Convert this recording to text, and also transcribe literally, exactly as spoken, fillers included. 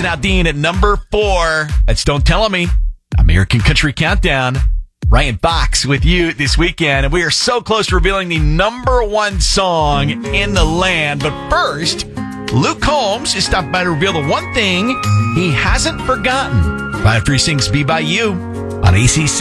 Jason Aldean at number four. That's Don't Tell Me. American Country Countdown. Ryan Fox with you this weekend. And we are so close to revealing the number one song in the land. But first, Luke Combs is stopped by to reveal the one thing he hasn't forgotten. Right after he sings Be By You on A C C.